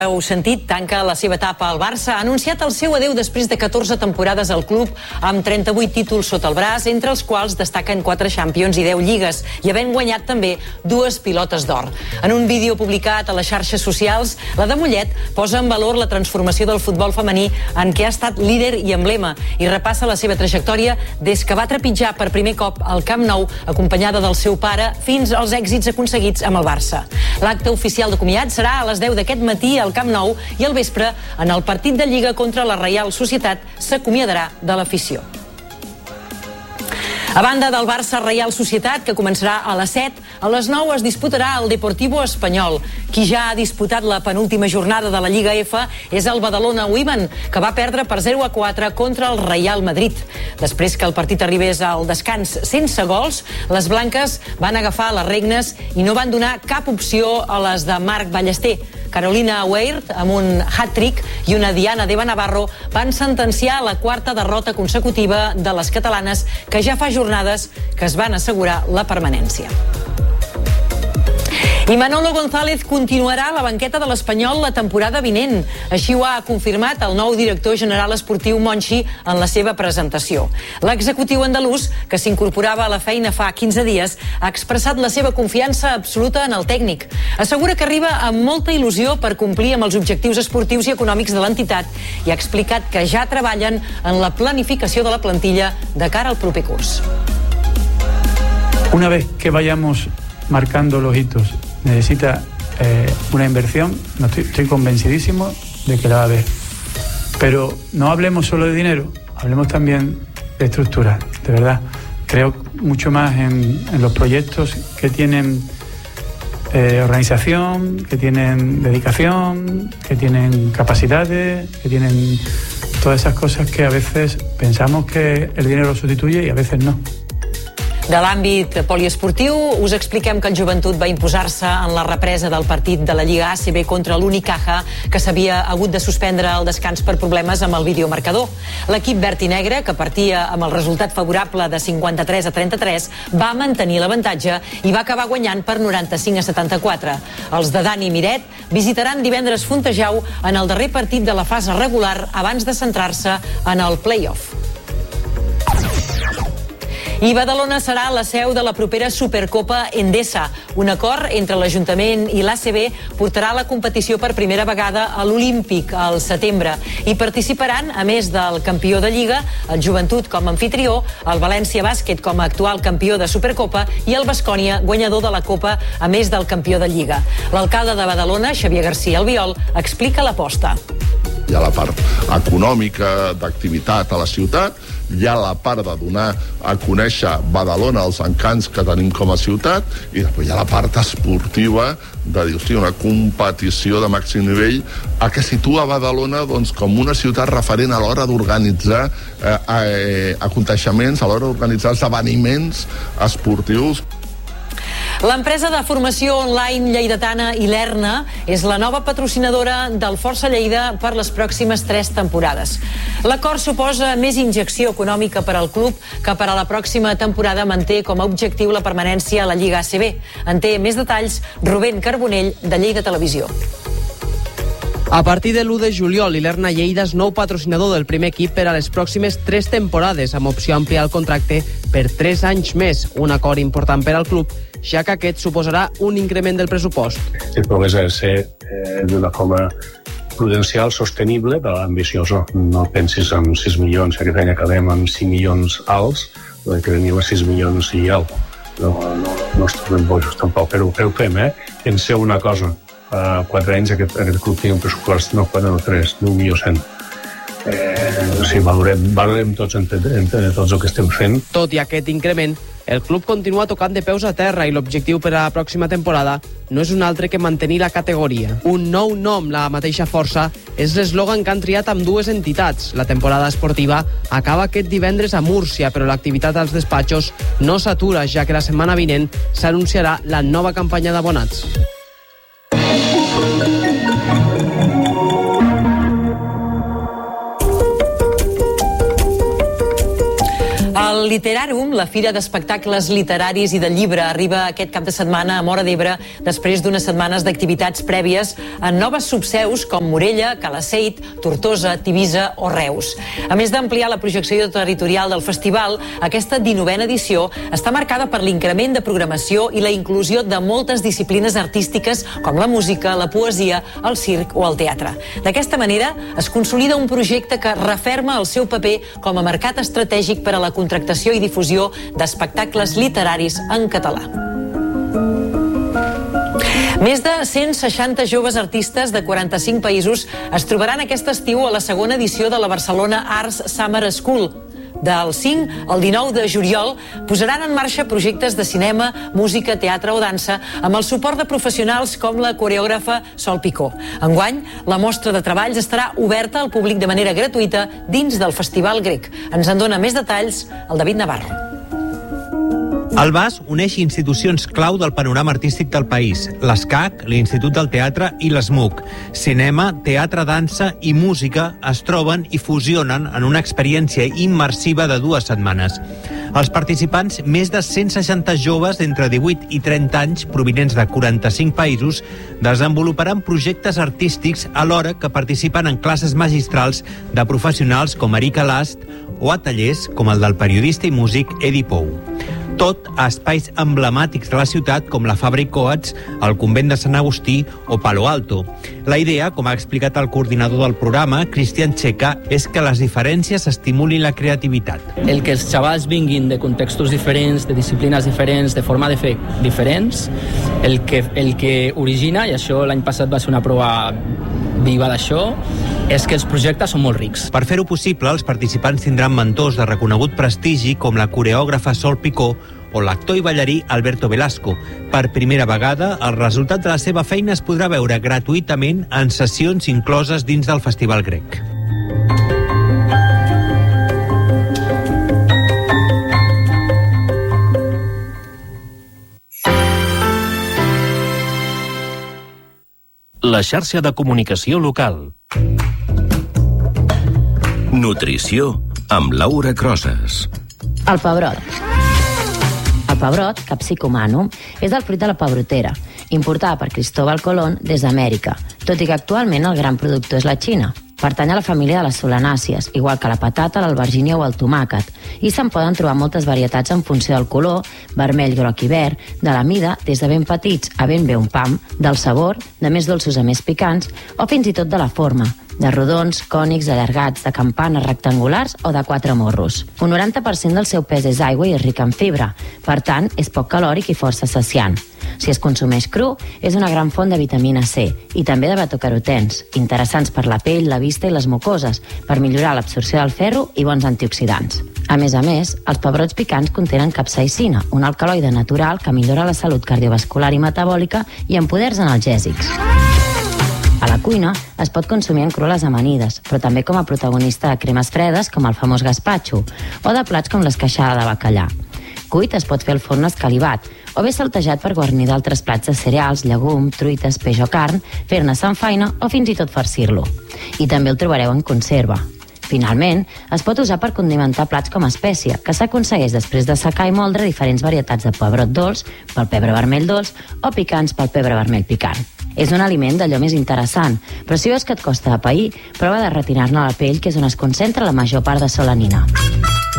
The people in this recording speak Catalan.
Heu sentit, tanca la seva etapa al Barça. Ha anunciat el seu adeu després de 14 temporades al club, amb 38 títols sota el braç, entre els quals destaquen 4 Champions i 10 lligues, i havent guanyat també 2 pilotes d'or. En un vídeo publicat a les xarxes socials, la de Mollet posa en valor la transformació del futbol femení en què ha estat líder i emblema, i repassa la seva trajectòria des que va trepitjar per primer cop al Camp Nou, acompanyada del seu pare, fins als èxits aconseguits amb el Barça. L'acte oficial de comiat serà a les 10 d'aquest matí al Camp Nou, i al vespre, en el partit de Lliga contra la Reial Societat, s'acomiadarà de l'afició. A banda del Barça Reial Societat, que començarà a les 7, a les 9 es disputarà el Deportivo Espanyol. Qui ja ha disputat la penúltima jornada de la Lliga F és el Badalona Women, que va perdre per 0-4 contra el Real Madrid. Després que el partit arribés al descans sense gols, les blanques van agafar les regnes i no van donar cap opció a les de Marc Ballester. Carolina Weir, amb un hat-trick, i una Diana Deva Navarro van sentenciar la 4ª derrota consecutiva de les catalanes, que ja fa jornades que es van assegurar la permanència. I Manolo González continuarà a la banqueta de l'Espanyol la temporada vinent. Així ho ha confirmat el nou director general esportiu Monchi en la seva presentació. L'executiu andalús, que s'incorporava a la feina fa 15 dies, ha expressat la seva confiança absoluta en el tècnic. Assegura que arriba amb molta il·lusió per complir amb els objectius esportius i econòmics de l'entitat, i ha explicat que ja treballen en la planificació de la plantilla de cara al proper curs. Una vez que vayamos marcando los hitos, necesita una inversión. No estoy convencidísimo de que la va a haber. Pero no hablemos solo de dinero, hablemos también de estructura. De verdad, creo mucho más en los proyectos que tienen organización, que tienen dedicación, que tienen capacidades, que tienen todas esas cosas que a veces pensamos que el dinero lo sustituye y a veces no. De l'àmbit poliesportiu, us expliquem que el Joventut va imposar-se en la represa del partit de la Lliga ACB contra l'Unicaja, que s'havia hagut de suspendre el descans per problemes amb el videomarcador. L'equip verd i negre, que partia amb el resultat favorable de 53-33, va mantenir l'avantatge i va acabar guanyant per 95-74. Els de Dani Miret visitaran divendres Fontejau en el darrer partit de la fase regular abans de centrar-se en el play-off. I Badalona serà la seu de la propera Supercopa Endesa. Un acord entre l'Ajuntament i l'ACB portarà la competició per primera vegada a l'Olímpic al setembre. Hi participaran, a més del campió de Lliga, el Joventut com a anfitrió, el València Bàsquet com a actual campió de Supercopa i el Baskonia, guanyador de la Copa, a més del campió de Lliga. L'alcalde de Badalona, Xavier García Albiol, explica l'aposta. Hi ha la part econòmica d'activitat a la ciutat, hi ha la part de donar a conèixer Badalona, els encants que tenim com a ciutat, i després hi ha la part esportiva de dir, hosti, una competició de màxim nivell que situa Badalona doncs, com una ciutat referent a l'hora d'organitzar aconteixements, a l'hora d'organitzar esdeveniments esportius. L'empresa de formació online lleidatana Ilerna és la nova patrocinadora del Força Lleida per les pròximes 3 temporades. L'acord suposa més injecció econòmica per al club, que per a la pròxima temporada manté com a objectiu la permanència a la Lliga ACB. En té més detalls Rubén Carbonell, de Lleida Televisió. A partir de l'1 de juliol, Ilerna Lleida és nou patrocinador del primer equip per a les pròximes 3 temporades, amb opció a ampliar el contracte per 3 anys més, un acord important per al club, ja que aquest suposarà un increment del pressupost. El progrés ha de ser d'una forma prudencial, sostenible, però ambicioso. No pensis en 6 milions, aquest any acabem amb 5 milions alts, que veniu a 6 milions i alt. No estem bojos tampoc, però ho fem, Penseu una cosa, fa 4 anys aquest club tenia un pressupost no 4 o 3, d'1.100.000. Valorem tots entre tots el que estem fent. Tot i aquest increment, el club continua tocant de peus a terra i l'objectiu per a la pròxima temporada no és un altre que mantenir la categoria. Un nou nom, la mateixa força, és l'eslògan que han triat amb 2 entitats. La temporada esportiva acaba aquest divendres a Múrcia, però l'activitat als despatxos no s'atura, ja que la setmana vinent s'anunciarà la nova campanya d'abonats. El El Literàrum, la fira d'espectacles literaris i de llibre, arriba aquest cap de setmana a Móra d'Ebre després d'unes setmanes d'activitats prèvies en noves subseus com Morella, Calaceit, Tortosa, Tivisa o Reus. A més d'ampliar la projecció territorial del festival, aquesta 19a edició està marcada per l'increment de programació i la inclusió de moltes disciplines artístiques com la música, la poesia, el circ o el teatre. D'aquesta manera es consolida un projecte que referma el seu paper com a mercat estratègic per a la contractació i difusió d'espectacles literaris en català. Més de 160 joves artistes de 45 països es trobaran aquest estiu a la segona edició de la Barcelona Arts Summer School. Del 5 al 19 de juliol posaran en marxa projectes de cinema, música, teatre o dansa amb el suport de professionals com la coreògrafa Sol Picó. Enguany, la mostra de treballs estarà oberta al públic de manera gratuïta dins del Festival Grec. Ens en dona més detalls el David Navarro. El BAS uneix institucions clau del panorama artístic del país, l'ESCAC, l'Institut del Teatre i l'ESMUC. Cinema, teatre, dansa i música es troben i fusionen en una experiència immersiva de 2 setmanes. Els participants, més de 160 joves d'entre 18 i 30 anys provinents de 45 països, desenvoluparan projectes artístics alhora que participen en classes magistrals de professionals com Erika Last o a tallers com el del periodista i músic Edi Pou. Tot a espais emblemàtics de la ciutat com la Fabra i Coats, el Convent de Sant Agustí o Palo Alto. La idea, com ha explicat el coordinador del programa, Cristian Checa, és que les diferències estimulin la creativitat. El que els xavals vinguin de contextos diferents, de disciplines diferents, de forma de fer diferents, el que origina, i això l'any passat va ser una prova viva d'això, és que els projectes són molt rics. Per fer-ho possible, els participants tindran mentors de reconegut prestigi com la coreògrafa Sol Picó o l'actor i ballarí Alberto Velasco. Per primera vegada, el resultat de la seva feina es podrà veure gratuïtament en sessions incloses dins del Festival Grec. La xarxa de comunicació local. Nutrició amb Laura Crosas. El pebrot. El pebrot, Capsicum annuum, és el fruit de la pebrotera, importada per Cristóbal Colón des d'Amèrica, tot i que actualment el gran productor és la Xina. Pertany a la família de les solanàcies, igual que la patata, l'albergínia o el tomàquet, i se'n poden trobar moltes varietats en funció del color, vermell, groc i verd, de la mida, des de ben petits a ben bé un pam, del sabor, de més dolços a més picants, o fins i tot de la forma, de rodons, cònics, allargats, de campanes rectangulars o de 4 morros. Un 90% del seu pes és aigua i és ric en fibra, per tant, és poc calòric i força saciant. Si es consumeix cru, és una gran font de vitamina C i també de betacarotens, interessants per la pell, la vista i les mucoses, per millorar l'absorció del ferro i bons antioxidants. A més, els pebrots picants contenen capsaïcina, un alcaloide natural que millora la salut cardiovascular i metabòlica i amb poders analgèsics. A la cuina es pot consumir en cru les amanides, però també com a protagonista de cremes fredes com el famós gazpacho o de plats com l'esqueixada de bacallà. Cuit es pot fer al forn escalivat o bé saltejat per guarnir d'altres plats de cereals, llegum, truites, peix o carn, fer-ne samfaina o fins i tot farcir-lo. I també el trobareu en conserva. Finalment, es pot usar per condimentar plats com a espècia, que s'aconsegueix després de secar i moldre diferents varietats de pebrot dolç, pel pebre vermell dolç o picants pel pebre vermell picant. És un aliment d'allò més interessant, però si veus que et costa de pair, prova de retirar-ne la pell, que és on es concentra la major part de solanina.